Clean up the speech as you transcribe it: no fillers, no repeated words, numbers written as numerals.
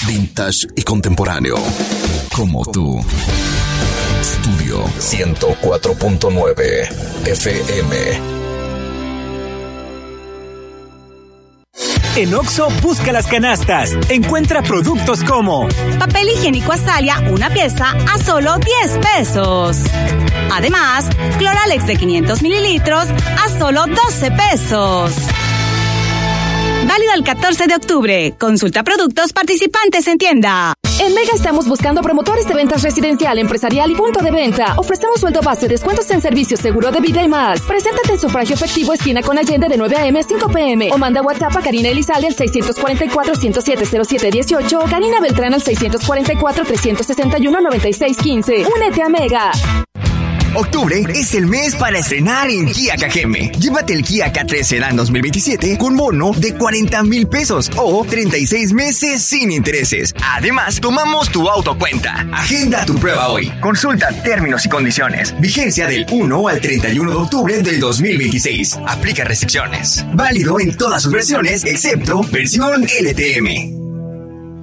vintage y contemporáneo. Como tú. Estudio 104.9 FM. En Oxxo, busca las canastas. Encuentra productos como papel higiénico Azalia, una pieza a solo 10 pesos. Además, Cloralex de 500 mililitros a solo 12 pesos. Válido el 14 de octubre. Consulta productos participantes en tienda. En Mega estamos buscando promotores de ventas residencial, empresarial y punto de venta. Ofrecemos sueldo base, descuentos en servicios, seguro de vida y más. Preséntate en sufragio efectivo, esquina con Allende, de 9 a.m. a 5 p.m. O manda WhatsApp a Karina Elizalde al 644-107-0718 o Karina Beltrán al 644-361-9615. ¡Únete a Mega! Octubre es el mes para estrenar en Kia Cajeme. Llévate el Kia K3 Sedan 2027 con bono de 40,000 pesos o 36 meses sin intereses. Además, tomamos tu autocuenta. Agenda tu prueba hoy. Consulta términos y condiciones. Vigencia del 1 al 31 de octubre del 2026. Aplica restricciones. Válido en todas sus versiones excepto versión LTM.